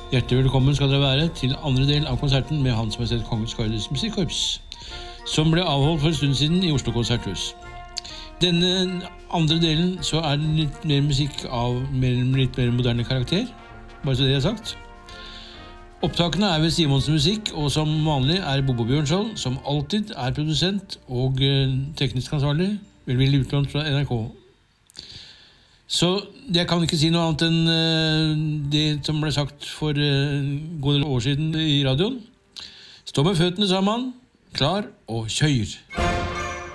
Hjertelig velkommen skal dere være til andre del av konserten med Hans Majestet Kongens Gardes Musikkorps, som ble avholdt for en stund siden i Oslo Konserthus. Denne andre delen så det litt mer musikk av litt mer moderne karakter, bare så det sagt. Opptakene ved Simonsen Musikk, og som vanlig Bobo Bjørnskjold, som alltid produsent og teknisk ansvarlig, velvillig utlånt fra NRK. Så jeg kan ikke si noe annet enn det som ble sagt for gode år siden i radioen. Stå med føttene sammen, klar og kjør!